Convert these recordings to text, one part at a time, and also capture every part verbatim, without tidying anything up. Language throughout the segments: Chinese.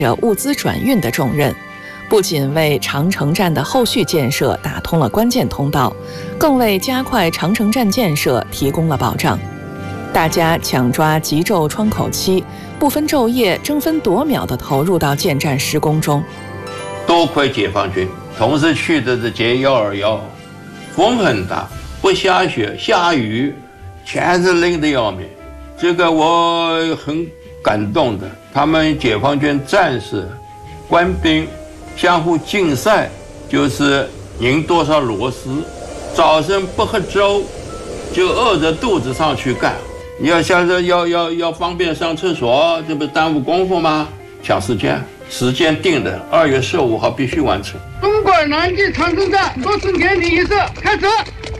着物资转运的重任，不仅为长城站的后续建设打通了关键通道，更为加快长城站建设提供了保障。大家抢抓急骤窗口期，不分昼夜，争分夺秒地投入到建站施工中。 多亏解放军，同时去的是歼一二一，风很大，不下雪，下雨，全是冷得要命。这个我很感动的，他们解放军战士、官兵相互竞赛，就是拧多少螺丝。早晨不喝粥，就饿着肚子上去干。你要想着要要要方便上厕所，这不耽误功夫吗？抢时间，时间定的，二月十五号必须完成。 中国南极长城站落成典礼仪式开始。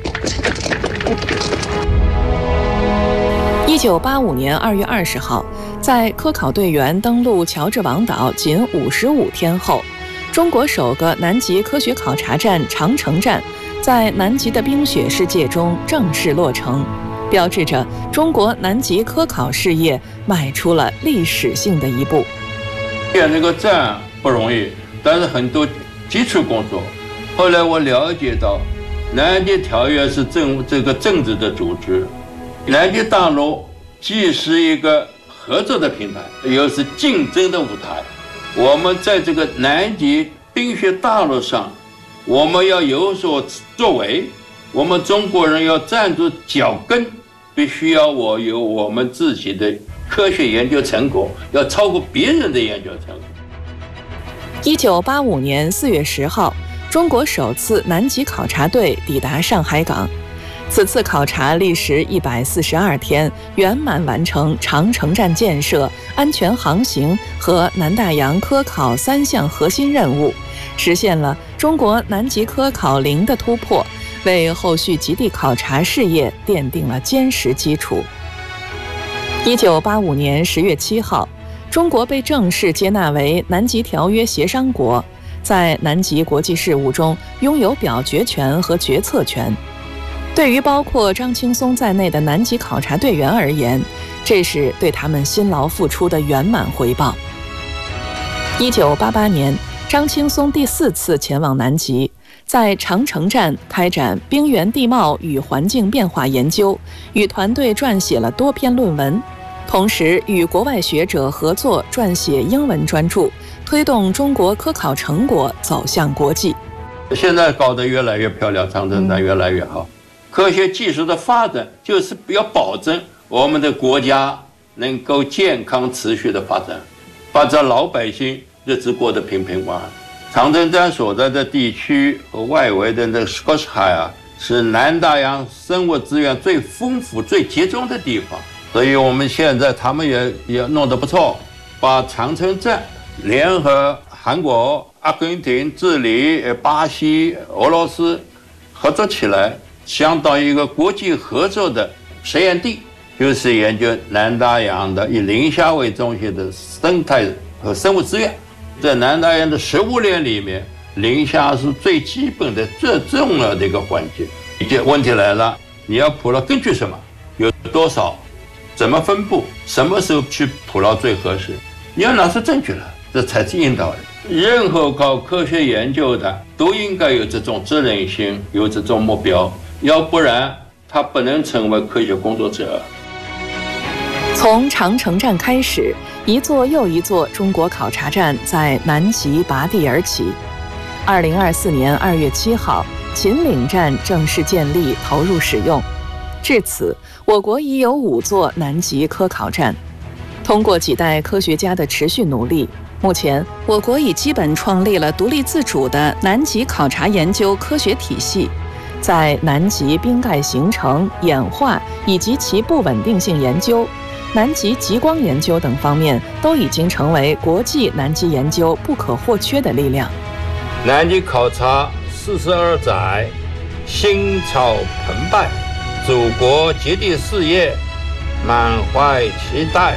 一九八五年二月二十号，在科考队员登陆乔治王岛仅五十五天后，中国首个南极科学考察站长城站在南极的冰雪世界中正式落成，标志着中国南极科考事业迈出了历史性的一步。 建这个站不容易，但是很多基础工作。后来我了解到，南极条约是政这个政治的组织，南极大陆既是一个合作的平台，又是竞争的舞台。我们在这个南极冰雪大陆上，我们要有所作为，我们中国人要站住脚跟，必须要我有我们自己的科学研究成果，要超过别人的研究成果。 一九八五年四月十号，中国首次南极考察队抵达上海港。此次考察历时一百四十二天，圆满完成长城站建设、安全航行和南大洋科考三项核心任务，实现了中国南极科考零的突破，为后续极地考察事业奠定了坚实基础。一九八五年十月七号，中国被正式接纳为南极条约协商国，在南极国际事务中拥有表决权和决策权。对于包括张青松在内的南极考察队员而言，这是对他们辛劳付出的圆满回报。一九八八年，张青松第四次前往南极，在长城站开展冰原地貌与环境变化研究，与团队撰写了多篇论文，同时与国外学者合作撰写英文专著，推动中国科考成果走向国际。 现在搞得越来越漂亮，长城站越来越好。科学技术的发展就是要保证我们的国家能够健康持续的发展，把这老百姓日子过得平平安安。长城站所在的地区和外围的那个 Scots High 啊，是南大洋生物资源最丰富、最集中的地方。所以我们现在他们也也弄得不错，把长城站联合韩国、阿根廷、智利、巴西、俄罗斯合作起来，相当于一个国际合作的实验地，就是研究南大洋的以磷虾为中心的生态和生物资源。在南大洋的食物链里面，磷虾是最基本的、最重要的一个环节。这问题来了，你要捕捞根据什么？有多少？怎么分布？什么时候去捕捞最合适？你要拿出证据来，这才是应当的。任何搞科学研究的都应该有这种责任心，有这种目标，要不然他不能成为科学工作者。 从长城站开始，一座又一座中国考察站在南极拔地而起。二零二四年二月七号，秦岭站正式建立投入使用。至此，我国已有五座南极科考站。通过几代科学家的持续努力，目前我国已基本创立了独立自主的南极考察研究科学体系，在南极冰盖形成、演化以及其不稳定性研究、南极极光研究等方面，都已经成为国际南极研究不可或缺的力量。 南极考察四十二载，心潮澎湃，祖国极地事业满怀期待。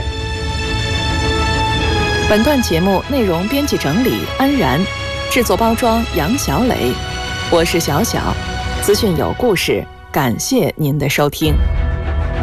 本段节目内容编辑整理安然，制作包装杨小磊，我是小小，资讯有故事，感谢您的收听。